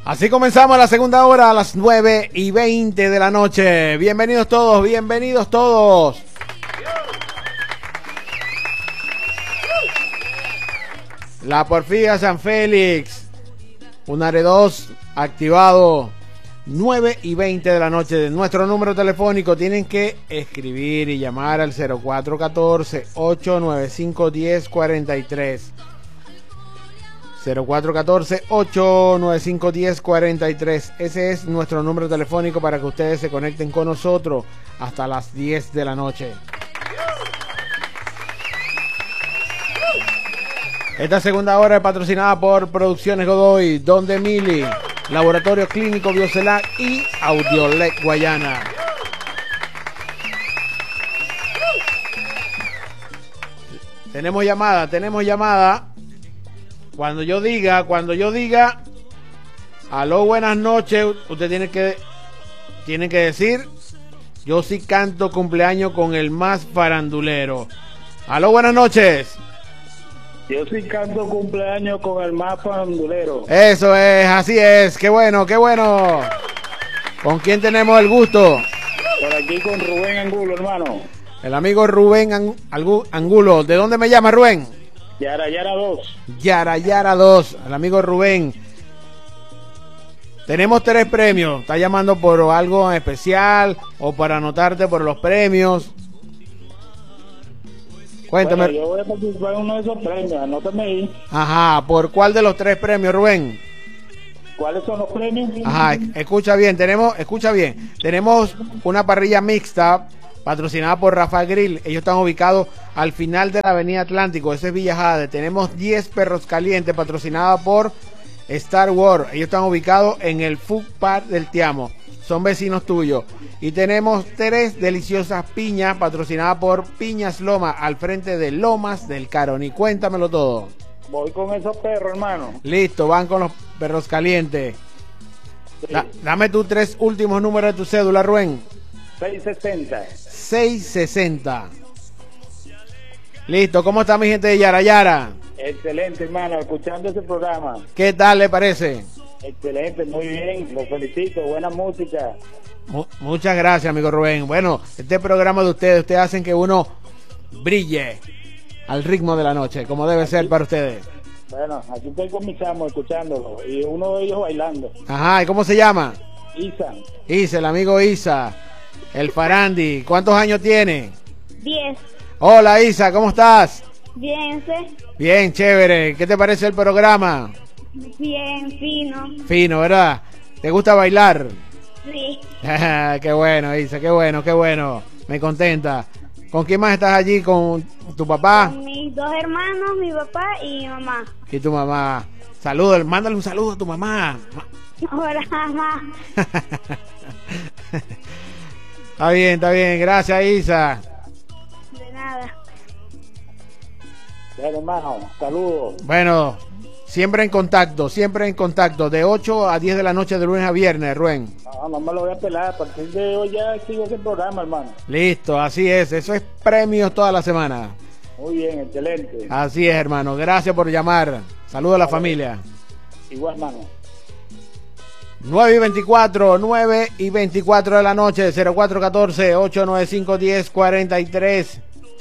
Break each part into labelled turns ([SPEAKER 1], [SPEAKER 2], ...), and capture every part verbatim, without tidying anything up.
[SPEAKER 1] Así comenzamos la segunda hora a las nueve y veinte de la noche. Bienvenidos todos, bienvenidos todos. La Porfía San Félix, Unare dos, activado, nueve y veinte de la noche. Nuestro número telefónico, tienen que escribir y llamar al cero cuatro uno cuatro, ocho nueve cinco, uno cero cuatro tres. cero cuatro uno cuatro, ocho nueve cinco, uno cero cuatro tres. Ese es nuestro número telefónico para que ustedes se conecten con nosotros hasta las diez de la noche. Esta segunda hora es patrocinada por Producciones Godoy, Don de Mili, Laboratorio Clínico Biocelac y Audiolec Guayana. Tenemos llamada, tenemos llamada. Cuando yo diga, cuando yo diga, aló, buenas noches, usted tiene que, tiene que decir, yo sí canto cumpleaños con el más farandulero. Aló, buenas noches.
[SPEAKER 2] Yo sí canto cumpleaños con el más farandulero.
[SPEAKER 1] Eso es, así es, qué bueno, qué bueno. ¿Con quién tenemos el gusto?
[SPEAKER 2] Por aquí con Rubén Angulo, hermano.
[SPEAKER 1] El amigo Rubén Angulo. ¿De dónde me llama, Rubén?
[SPEAKER 2] Yara Yara dos.
[SPEAKER 1] Yara Yara dos, el amigo Rubén. Tenemos tres premios. ¿Está llamando por algo especial o para anotarte por los premios? Cuéntame.
[SPEAKER 2] Bueno, yo voy a participar en uno de esos premios, anótame ahí.
[SPEAKER 1] Ajá, ¿por cuál de los tres premios, Rubén?
[SPEAKER 2] ¿Cuáles son los premios?
[SPEAKER 1] Ajá, escucha bien, tenemos, escucha bien. Tenemos una parrilla mixta patrocinada por Rafa Grill. Ellos están ubicados al final de la avenida Atlántico, ese es Villa Jade. Tenemos diez perros calientes patrocinada por Star Wars. Ellos están ubicados en el Food Park del Tiamo, son vecinos tuyos. Y tenemos tres deliciosas piñas patrocinadas por Piñas Loma, al frente de Lomas del Caroni. Cuéntamelo todo.
[SPEAKER 2] Voy con esos perros, hermano.
[SPEAKER 1] Listo, van con los perros calientes.
[SPEAKER 2] Sí.
[SPEAKER 1] Da, dame tus tres últimos números de tu cédula, Rubén.
[SPEAKER 2] seis sesenta.
[SPEAKER 1] seis sesenta. Listo, ¿cómo está mi gente de Yara Yara?
[SPEAKER 2] Excelente, hermano, escuchando ese programa.
[SPEAKER 1] ¿Qué tal le parece?
[SPEAKER 2] Excelente, muy bien, los felicito, buena música.
[SPEAKER 1] M muchas gracias, amigo Rubén. Bueno, este programa de ustedes, ustedes hacen que uno brille al ritmo de la noche, como debe ser para ustedes.
[SPEAKER 2] Bueno, aquí estoy con mis chamos escuchándolo y uno de ellos bailando.
[SPEAKER 1] Ajá, ¿y cómo se llama?
[SPEAKER 2] Isa.
[SPEAKER 1] Isa, el amigo Isa, el Farandi. ¿Cuántos años tiene?
[SPEAKER 3] Diez.
[SPEAKER 1] Hola, Isa, ¿cómo estás?
[SPEAKER 3] Bien, ¿sí?
[SPEAKER 1] Bien, chévere. ¿Qué te parece el programa?
[SPEAKER 3] Bien, fino.
[SPEAKER 1] Fino, ¿verdad? ¿Te gusta bailar?
[SPEAKER 3] Sí.
[SPEAKER 1] Qué bueno, Isa, qué bueno, qué bueno. Me contenta. ¿Con quién más estás allí? ¿Con tu papá?
[SPEAKER 3] Con mis dos hermanos, mi papá y mi mamá.
[SPEAKER 1] Y tu mamá. Saludos, mándale un saludo a tu mamá.
[SPEAKER 3] Hola, mamá.
[SPEAKER 1] Está bien, está bien. Gracias, Isa.
[SPEAKER 3] De nada.
[SPEAKER 2] Bueno, hermano, saludos.
[SPEAKER 1] Bueno, siempre en contacto, siempre en contacto. De ocho a diez de la noche de lunes a viernes, Rubén.
[SPEAKER 2] No, no me lo voy a pelar. A partir de hoy ya sigo ese programa, hermano.
[SPEAKER 1] Listo, así es. Eso es premios toda la semana.
[SPEAKER 2] Muy bien, excelente.
[SPEAKER 1] Así es, hermano. Gracias por llamar. Saludos a la familia.
[SPEAKER 2] Igual, hermano.
[SPEAKER 1] nueve y veinticuatro, nueve y veinticuatro de la noche, cero cuatro uno cuatro, ocho nueve cinco, uno cero cuatro tres.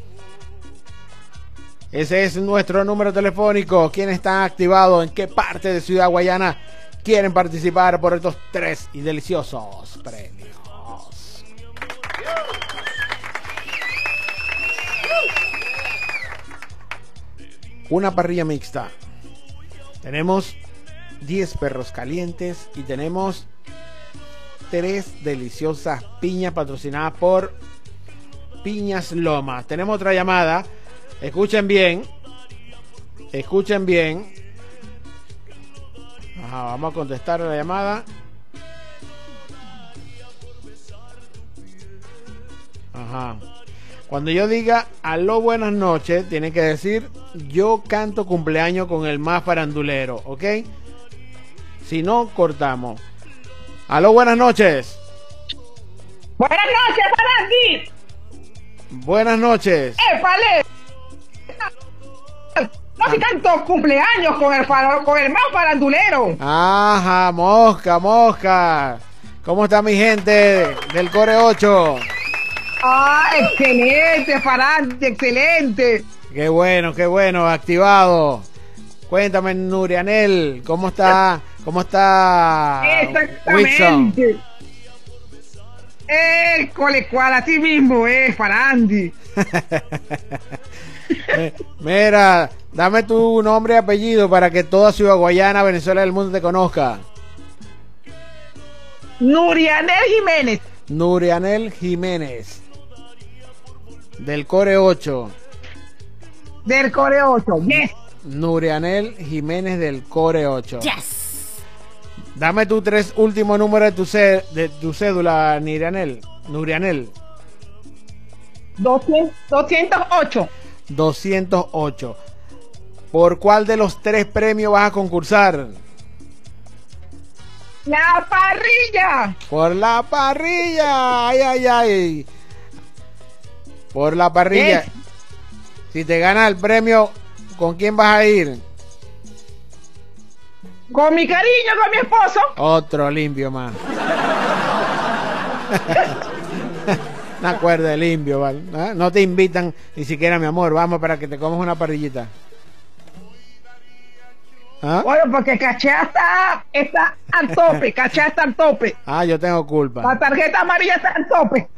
[SPEAKER 1] Ese es nuestro número telefónico. ¿Quiénes están activados? ¿En qué parte de Ciudad Guayana quieren participar por estos tres y deliciosos premios? Una parrilla mixta. Tenemos diez perros calientes y tenemos tres deliciosas piñas patrocinadas por Piñas Loma. Tenemos otra llamada. Escuchen bien. Escuchen bien. Ajá, vamos a contestar la llamada. Ajá. Cuando yo diga aló, buenas noches, tienen que decir yo canto cumpleaños con el más farandulero, ¿ok? Si no, cortamos. Aló, buenas noches.
[SPEAKER 4] Buenas noches, Farandi.
[SPEAKER 1] Buenas noches.
[SPEAKER 4] ¡Épale! No sí canto cumpleaños con el, faro- con el más farandulero.
[SPEAKER 1] Ajá, Mosca, Mosca. ¿Cómo está mi gente del Core ocho?
[SPEAKER 4] Ah, excelente, Farandi, excelente.
[SPEAKER 1] Qué bueno, qué bueno, activado. Cuéntame, Nurianel, ¿cómo está? ¿Cómo está Whitson?
[SPEAKER 4] Exactamente. Eh, cole cual, así mismo, eh, Farandi.
[SPEAKER 1] Eh, Mira, dame tu nombre y apellido para que toda Ciudad Guayana, Venezuela y el mundo te conozca.
[SPEAKER 4] Nurianel Jiménez.
[SPEAKER 1] Nurianel Jiménez, del Core ocho.
[SPEAKER 4] Del Core ocho. Yes.
[SPEAKER 1] Nurianel Jiménez del Core ocho. Dame tus tres últimos números de tu, cé- de tu cédula, Nurianel. Nurianel.
[SPEAKER 4] doscientos, doscientos ocho.
[SPEAKER 1] doscientos ocho. ¿Por cuál de los tres premios vas a concursar?
[SPEAKER 4] La parrilla.
[SPEAKER 1] Por la parrilla. Ay, ay, ay. Por la parrilla.
[SPEAKER 4] Yes.
[SPEAKER 1] Si te ganas el premio, ¿con quién vas a ir?
[SPEAKER 4] Con mi cariño, con mi esposo.
[SPEAKER 1] Otro limpio más. Una cuerda de limpio, ¿vale? ¿Ah? No te invitan ni siquiera, mi amor. Vamos para que te comas una parrillita. ¿Ah?
[SPEAKER 4] Bueno, porque Caché está, está al tope. Caché está al tope.
[SPEAKER 1] Ah, yo tengo
[SPEAKER 4] La
[SPEAKER 1] culpa.
[SPEAKER 4] tarjeta amarilla está al tope.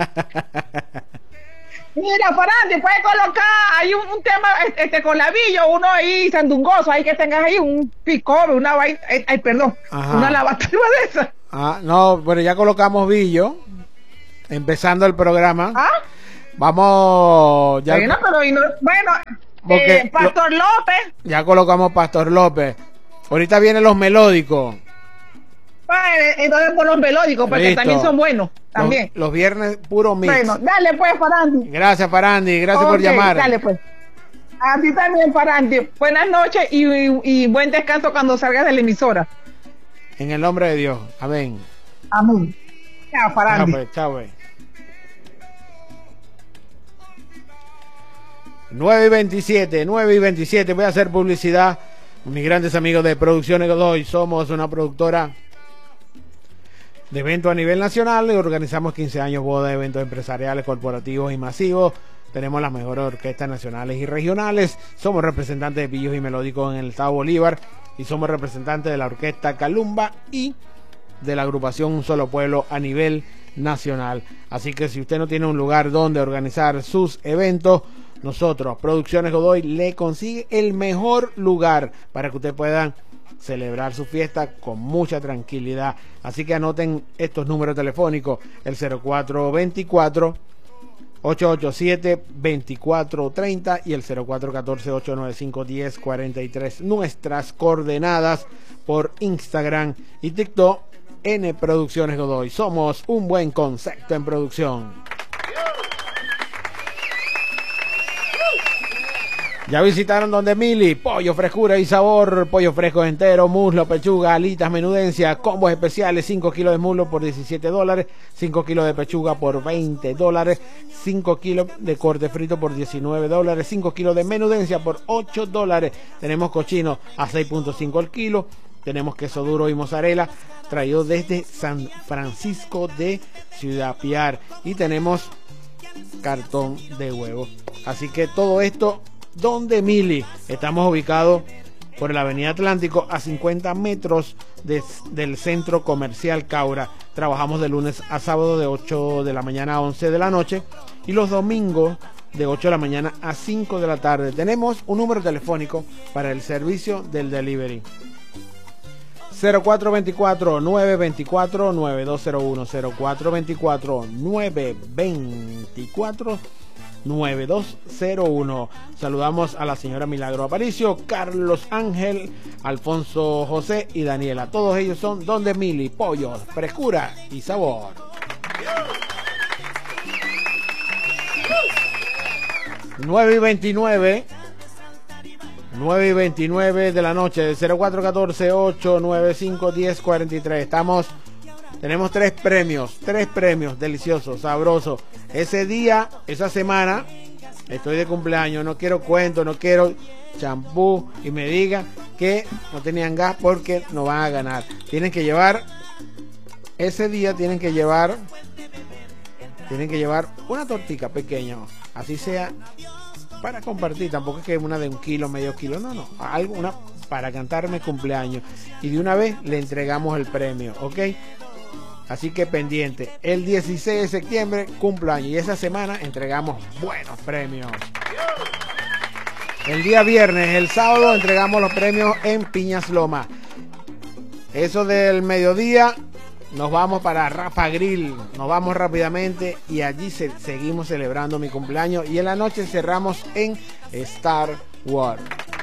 [SPEAKER 4] Mira, Farandi, puedes colocar ahí un, un tema este con labillo, uno ahí sandungoso, ahí que tengas ahí un picobe, una vaina, ay, ay, perdón,
[SPEAKER 1] Ajá.
[SPEAKER 4] una lavativa de esa.
[SPEAKER 1] Ah, no, pero ya colocamos Billo. Empezando el programa.
[SPEAKER 4] ¿Ah?
[SPEAKER 1] Vamos. Ya,
[SPEAKER 4] Bueno, pero y no- bueno,
[SPEAKER 1] Porque
[SPEAKER 4] eh, Pastor López,
[SPEAKER 1] ya colocamos Pastor López. Ahorita vienen los melódicos.
[SPEAKER 4] vale, entonces por los melódicos, porque
[SPEAKER 1] Listo.
[SPEAKER 4] también son buenos, también.
[SPEAKER 1] Los, los viernes puro mix.
[SPEAKER 4] Bueno, dale pues, Farandi.
[SPEAKER 1] Gracias, Farandi. Gracias por
[SPEAKER 4] Ok,
[SPEAKER 1] llamar.
[SPEAKER 4] Dale pues. A ti también, Farandi. Buenas noches y, y, y buen descanso cuando salgas de la emisora.
[SPEAKER 1] En el nombre de Dios. Amén.
[SPEAKER 4] Amén. Chao,
[SPEAKER 1] Chao,
[SPEAKER 4] Farandi.
[SPEAKER 1] pues, chao, pues. nueve y veintisiete, nueve y veintisiete. Voy a hacer publicidad. Mis grandes amigos de Producciones Godoy. Somos una productora de eventos a nivel nacional. Organizamos quince años, bodas, eventos empresariales, corporativos y masivos. Tenemos las mejores orquestas nacionales y regionales. Somos representantes de pillos y melódicos en el estado Bolívar. Y somos representantes de la orquesta Calumba y de la agrupación Un Solo Pueblo a nivel nacional. Así que si usted no tiene un lugar donde organizar sus eventos, nosotros, Producciones Godoy, le consigue el mejor lugar para que usted pueda celebrar su fiesta con mucha tranquilidad. Así que anoten estos números telefónicos: el cero cuatro veinticuatro, ocho ocho siete, veinticuatro treinta y el cero cuatro catorce, ocho nueve cinco, diez cuarenta y tres. Nuestras coordenadas por Instagram y TikTok: N Producciones Godoy. Somos un buen concepto en producción. Ya visitaron donde Mili, pollo, frescura y sabor, pollo fresco entero, muslo, pechuga, alitas, menudencia, combos especiales, cinco kilos de muslo por diecisiete dólares, cinco kilos de pechuga por veinte dólares, cinco kilos de corte frito por diecinueve dólares, cinco kilos de menudencia por ocho dólares. Tenemos cochino a seis punto cinco el kilo, tenemos queso duro y mozzarella traído desde San Francisco de Ciudad Piar y tenemos cartón de huevo. Así que todo esto donde Mili. Estamos ubicados por la avenida Atlántico a cincuenta metros de, del centro comercial Caura. Trabajamos de lunes a sábado de ocho de la mañana a once de la noche y los domingos de ocho de la mañana a cinco de la tarde. Tenemos un número telefónico para el servicio del delivery: cero cuatro veinticuatro, nueve veinticuatro, nueve dos cero uno, cero cuatro veinticuatro, nueve veinticuatro, nueve dos cero uno. Saludamos a la señora Milagro Aparicio, Carlos Ángel, Alfonso José y Daniela. Todos ellos son donde Mili, pollo, frescura y sabor. nueve y veintinueve, nueve y veintinueve de la noche, cero cuatro catorce, ocho nueve cinco, diez cuarenta y tres. Estamos, tenemos tres premios, tres premios deliciosos, sabrosos. Ese día, esa semana, estoy de cumpleaños, no quiero cuento, no quiero champú y me digan que no tenían gas porque no van a ganar. Tienen que llevar, ese día tienen que llevar, tienen que llevar una tortica pequeña, así sea para compartir, tampoco es que una de un kilo, medio kilo, no, no, algo, una para cantarme cumpleaños y de una vez le entregamos el premio, ¿ok? Así que pendiente, el dieciséis de septiembre cumpleaños y esa semana entregamos buenos premios. El día viernes, el sábado entregamos los premios en Piñas Lomas. Eso del mediodía nos vamos para Rafa Grill, nos vamos rápidamente y allí se, seguimos celebrando mi cumpleaños y en la noche cerramos en Star Wars.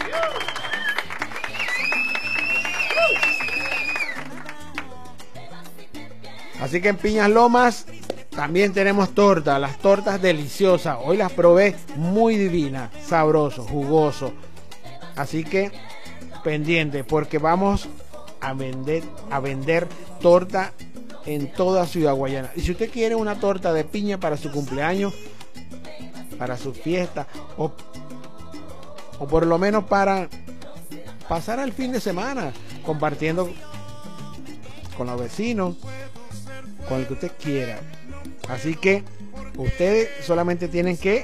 [SPEAKER 1] Así que en Piñas Lomas también tenemos tortas, las tortas deliciosas. Hoy las probé muy divinas, sabroso, jugoso. Así que pendiente porque vamos a vender, a vender torta en toda Ciudad Guayana. Y si usted quiere una torta de piña para su cumpleaños, para su fiesta o, o por lo menos para pasar el fin de semana compartiendo con los vecinos, con el que usted quiera. Así que ustedes solamente tienen que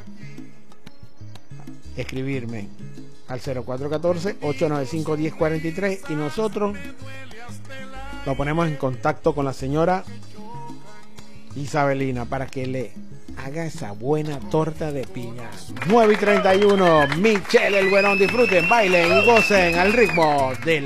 [SPEAKER 1] escribirme al cero cuatro uno cuatro, ocho nueve cinco, uno cero cuatro tres y nosotros lo ponemos en contacto con la señora Isabelina para que le haga esa buena torta de piña. Nueve y treinta y uno, Michelle el Güerón, disfruten, bailen y gocen al ritmo de